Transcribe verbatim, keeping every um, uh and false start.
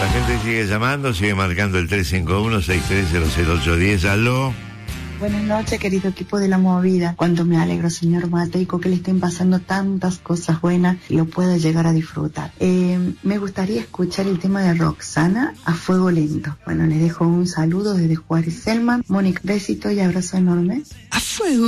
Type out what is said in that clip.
gente sigue llamando, sigue marcando el tres cinco uno, seis tres cero cero ocho uno cero. Aló. Buenas noches, querido equipo de La Movida. Cuánto me alegro, señor Mateico, que le estén pasando tantas cosas buenas y lo pueda llegar a disfrutar. Eh, me gustaría escuchar el tema de Roxana, A Fuego Lento. Bueno, les dejo un saludo desde Juárez Selman. Mónica, besito y abrazo enorme. A fuego